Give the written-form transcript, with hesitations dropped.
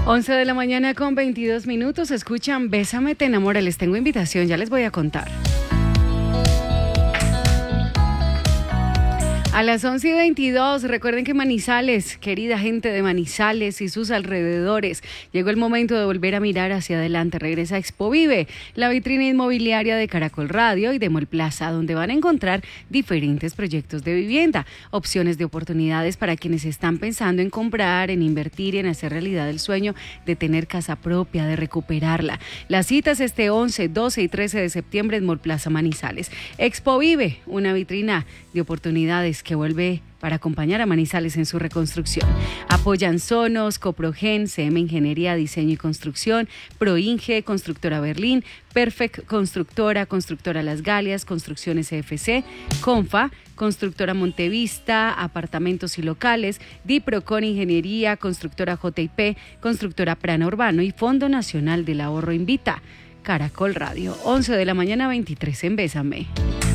11 de la mañana con 22 minutos. Escuchan Bésame, te enamora. Les tengo invitación, ya les voy a contar. A las 11:22, recuerden que Manizales, querida gente de Manizales y sus alrededores, llegó el momento de volver a mirar hacia adelante. Regresa Expo Vive, la vitrina inmobiliaria de Caracol Radio y de Mall Plaza, donde van a encontrar diferentes proyectos de vivienda, opciones de oportunidades para quienes están pensando en comprar, en invertir y en hacer realidad el sueño de tener casa propia, de recuperarla. Las citas este 11, 12 y 13 de septiembre en Mall Plaza Manizales. Expo Vive, una vitrina de oportunidades que vuelve para acompañar a Manizales en su reconstrucción. Apoyan Sonos, Coprogen, CM Ingeniería, Diseño y Construcción, Proinge, Constructora Berlín, Perfect Constructora, Constructora Las Galias, Construcciones CFC, Confa, Constructora Montevista, Apartamentos y Locales, Diprocon Ingeniería, Constructora JP, Constructora Prana Urbano y Fondo Nacional del Ahorro invita. Caracol Radio, 11 de la mañana 23 en Bésame.